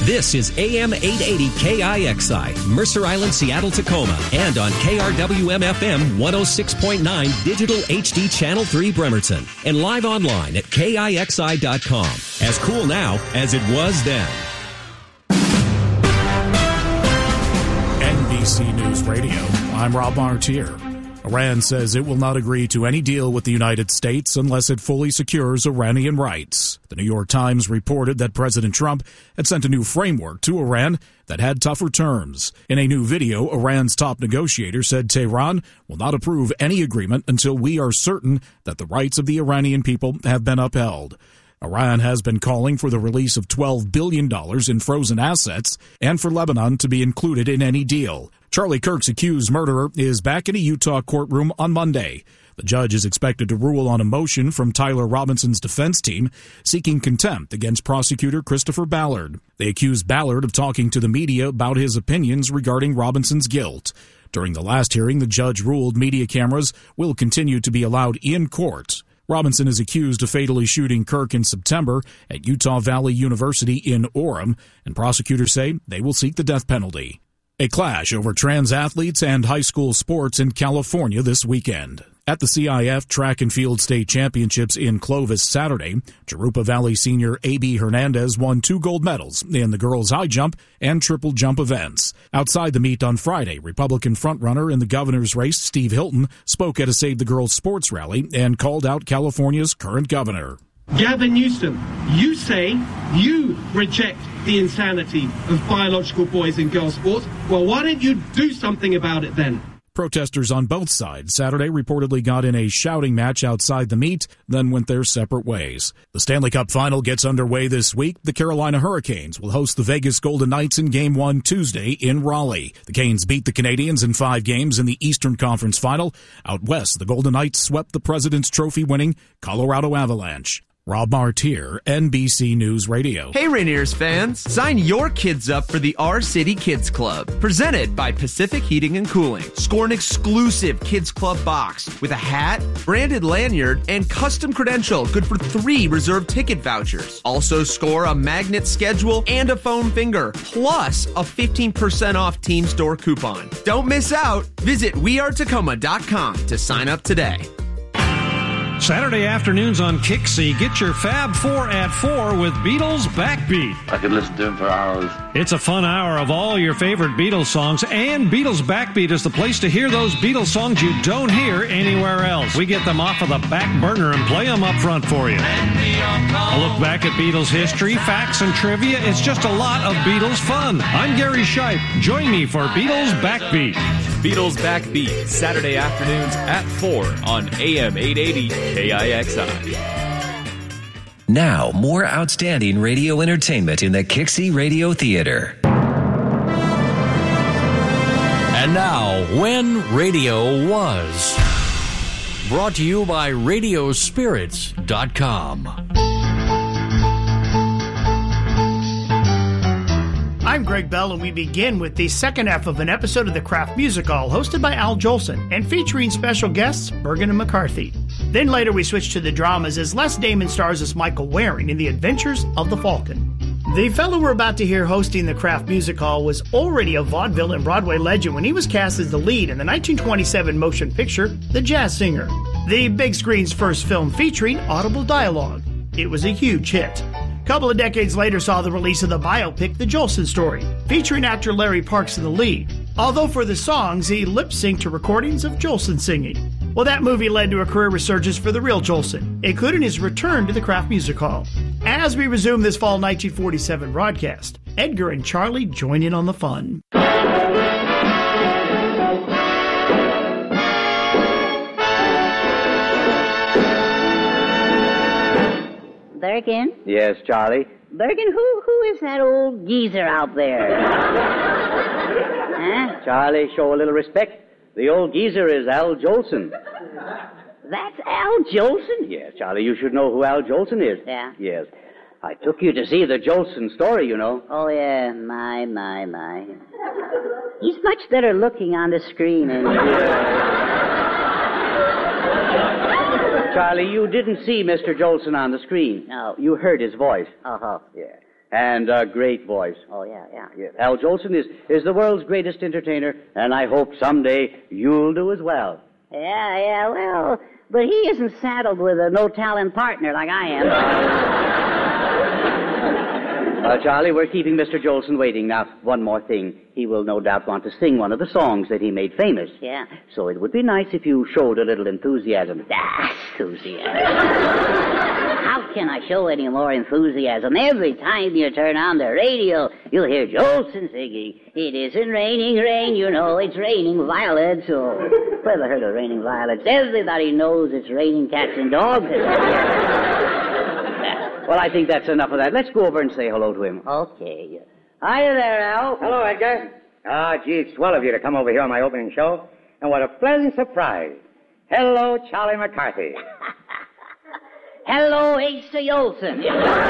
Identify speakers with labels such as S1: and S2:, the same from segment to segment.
S1: This is AM 880 KIXI, Mercer Island, Seattle, Tacoma, and on KRWM-FM 106.9 Digital HD Channel 3 Bremerton, and live online at KIXI.com. As cool now as it was then.
S2: NBC News Radio, I'm Rob Martier. Iran says it will not agree to any deal with the United States unless it fully secures Iranian rights. The New York Times reported that President Trump had sent a new framework to Iran that had tougher terms. In a new video, Iran's top negotiator said Tehran will not approve any agreement until we are certain that the rights of the Iranian people have been upheld. Iran has been calling for the release of $12 billion in frozen assets and for Lebanon to be included in any deal. Charlie Kirk's accused murderer is back in a Utah courtroom on Monday. The judge is expected to rule on a motion from Tyler Robinson's defense team seeking contempt against prosecutor Christopher Ballard. They accuse Ballard of talking to the media about his opinions regarding Robinson's guilt. During the last hearing, the judge ruled media cameras will continue to be allowed in court. Robinson is accused of fatally shooting Kirk in September at Utah Valley University in Orem, and prosecutors say they will seek the death penalty. A clash over trans athletes and high school sports in California this weekend. At the CIF Track and Field State Championships in Clovis Saturday, Jurupa Valley senior A.B. Hernandez won 2 gold medals in the girls' high jump and triple jump events. Outside the meet on Friday, Republican frontrunner in the governor's race, Steve Hilton, spoke at a Save the Girls sports rally and called out California's current governor.
S3: Gavin Newsom, you say you reject the insanity of biological boys and girls sports. Well, why don't you do something about it then?
S2: Protesters on both sides Saturday reportedly got in a shouting match outside the meet, then went their separate ways. The Stanley Cup Final gets underway this week. The Carolina Hurricanes will host the Vegas Golden Knights in Game 1 Tuesday in Raleigh. The Canes beat the Canadiens in 5 games in the Eastern Conference Final. Out west, the Golden Knights swept the President's Trophy-winning Colorado Avalanche. Rob Martier, NBC News Radio.
S4: Hey Rainiers fans, sign your kids up for the R-City Kids Club, presented by Pacific Heating and Cooling. Score an exclusive Kids Club box with a hat, branded lanyard, and custom credential good for 3 reserved ticket vouchers. Also score a magnet schedule and a foam finger, plus a 15% off team store coupon. Don't miss out. Visit wearetacoma.com to sign up today.
S5: Saturday afternoons on KIXI, get your Fab 4 at 4 with Beatles Backbeat.
S6: I could listen to him for hours.
S5: It's a fun hour of all your favorite Beatles songs, and Beatles Backbeat is the place to hear those Beatles songs you don't hear anywhere else. We get them off of the back burner and play them up front for you. A look back at Beatles history, facts, and trivia. It's just a lot of Beatles fun. I'm Gary Shipe. Join me for Beatles Backbeat.
S7: Beatles Backbeat, Saturday afternoons at 4 on AM 880 KIXI.
S1: Now, more outstanding radio entertainment in the KIXI Radio Theater.
S8: And now, When Radio Was. Brought to you by Radiospirits.com.
S9: I'm Greg Bell, and we begin with the second half of an episode of the Kraft Music Hall, hosted by Al Jolson, and featuring special guests Bergen and McCarthy. Then later we switch to the dramas as Les Damon stars as Michael Waring in The Adventures of the Falcon. The fellow we're about to hear hosting the Kraft Music Hall was already a vaudeville and Broadway legend when he was cast as the lead in the 1927 motion picture, The Jazz Singer, the big screen's first film featuring audible dialogue. It was a huge hit. A couple of decades later saw the release of the biopic The Jolson Story, featuring actor Larry Parks in the lead, although for the songs he lip-synced to recordings of Jolson singing. Well, that movie led to a career resurgence for the real Jolson, including his return to the Kraft Music Hall. As we resume this fall 1947 broadcast, Edgar and Charlie join in on the fun.
S10: Bergen?
S11: Yes, Charlie?
S10: Bergen, who is that old geezer out there? Huh?
S11: Charlie, show a little respect. The old geezer is Al Jolson.
S10: That's Al Jolson?
S11: Yes, Charlie, you should know who Al Jolson is.
S10: Yeah?
S11: Yes. I took you to see the Jolson Story, you know.
S10: Oh, yeah. My. He's much better looking on the screen, isn't he?
S11: Charlie, you didn't see Mr. Jolson on the screen.
S10: No.
S11: You heard his voice.
S10: Uh-huh.
S11: Yeah. and a great voice.
S10: Oh, yeah.
S11: Yes. Al Jolson is the world's greatest entertainer, and I hope someday you'll do as well.
S10: Yeah, well, but he isn't saddled with a no-talent partner like I am.
S11: Charlie, we're keeping Mr. Jolson waiting. Now, one more thing. He will no doubt want to sing one of the songs that he made famous.
S10: Yeah.
S11: So it would be nice if you showed a little enthusiasm.
S10: Enthusiasm. How can I show any more enthusiasm? Every time you turn on the radio, you'll hear Jolson singing, "It isn't raining rain, you know, it's raining violets." Oh, ever heard of raining violets? Everybody knows it's raining cats and dogs.
S11: Well, I think that's enough of that. Let's go over and say hello to him.
S10: Okay.
S11: Hiya there, Al.
S6: Hello, Edgar. Gee, it's swell of you to come over here on my opening show. And what a pleasant surprise. Hello, Charlie McCarthy.
S10: Hello, Asa Jolson.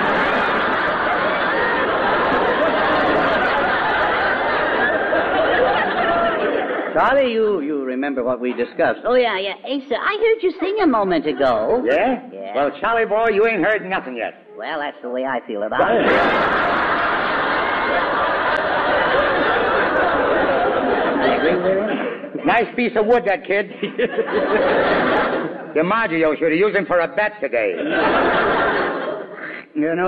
S11: Charlie, you remember what we discussed.
S10: Oh, yeah. Asa, I heard you sing a moment ago.
S6: Yeah? Well, Charlie boy, you ain't heard nothing yet.
S10: Well, that's the way I feel about it. I agree with him.
S6: Nice piece of wood, that kid. DiMaggio should have used him for a bet today.
S11: No.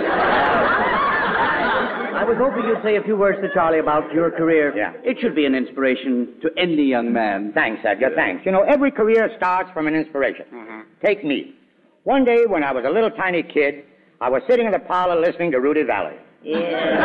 S11: I was hoping you'd say a few words to Charlie about your career.
S6: Yeah.
S11: It should be an inspiration to any young man.
S6: Thanks, Edgar, thanks. You know, every career starts from an inspiration. Take me. One day when I was a little tiny kid, I was sitting in the parlor listening to Rudy Valley.
S10: Yeah.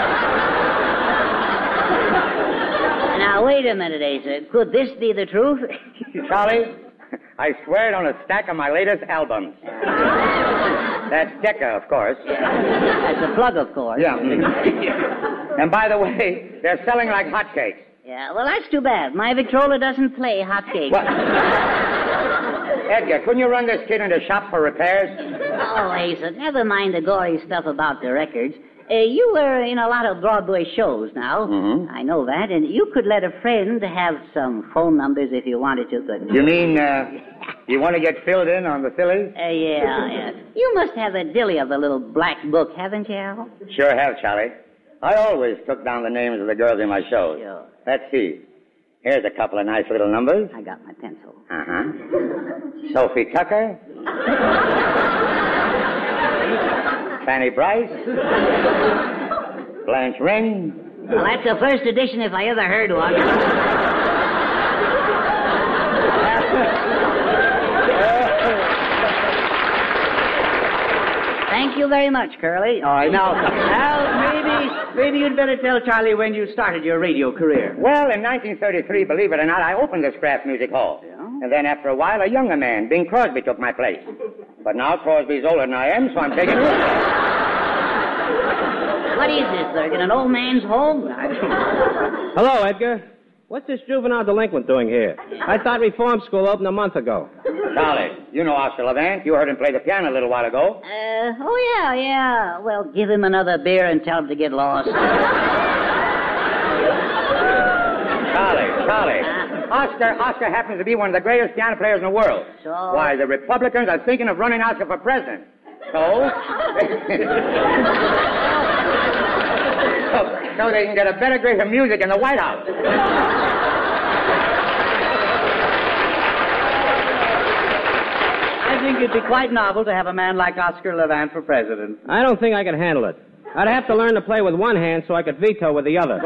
S10: Now, wait a minute, Asa. Could this be the truth?
S6: Charlie, I swear it on a stack of my latest albums. That's Decca, of course.
S10: That's a plug, of course.
S6: Yeah. And by the way, they're selling like hotcakes.
S10: Yeah, well, that's too bad. My Victrola doesn't play hotcakes.
S6: What? Edgar, couldn't you run this kid into shop for repairs?
S10: Oh, Asa, never mind the gory stuff about the records. You were in a lot of Broadway shows now.
S6: Mm-hmm.
S10: I know that, and you could let a friend have some phone numbers if you wanted to. But
S6: you mean, you want to get filled in on the fillies?
S10: Yeah. You must have a dilly of the little black book, haven't you, Al?
S6: Sure have, Charlie. I always took down the names of the girls in my shows.
S10: Sure.
S6: Let's see. Here's a couple of nice little numbers.
S10: I got my pencil.
S6: Sophie Tucker. Fanny Bryce. Blanche Ring.
S10: Well, that's the first edition if I ever heard one. Thank you very much, Curly.
S11: All right, now, Al, maybe you'd better tell Charlie when you started your radio career.
S6: Well, in 1933, believe it or not, I opened this Kraft Music Hall.
S11: Yeah?
S6: And then after a while, a younger man, Bing Crosby, took my place. But now Crosby's older than I am, so I'm taking it.
S10: What is this, Bergen? An old man's home?
S12: Hello, Edgar. What's this juvenile delinquent doing here? I thought reform school opened a month ago.
S6: Charlie, you know Oscar Levant. You heard him play the piano a little while ago.
S10: Yeah. Well, give him another beer and tell him to get lost.
S6: Charlie. Oscar happens to be one of the greatest piano players in the world.
S10: So?
S6: Why, the Republicans are thinking of running Oscar for president. So they can get a better grade of music in the White House.
S11: I think it'd be quite novel to have a man like Oscar Levant for president.
S12: I don't think I could handle it. I'd have to learn to play with one hand so I could veto with the other.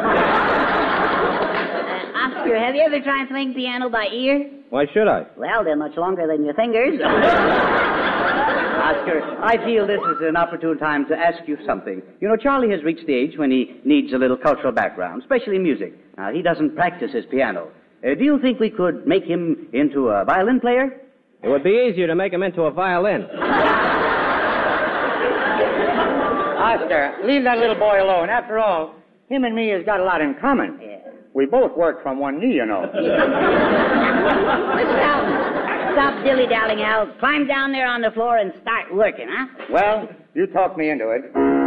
S10: Oscar, have you ever tried playing piano by ear?
S12: Why should I?
S10: Well, they're much longer than your fingers.
S11: Oscar, I feel this is an opportune time to ask you something. You know, Charlie has reached the age when he needs a little cultural background, especially music. Now, he doesn't practice his piano. Do you think we could make him into a violin player?
S12: It would be easier to make him into a violin.
S6: Oscar, leave that little boy alone. After all, him and me has got a lot in common.
S10: Yeah.
S6: We both work from one knee, you know.
S10: Stop dilly-dallying, Al. Climb down there on the floor and start working, huh?
S6: Well, you talked me into it.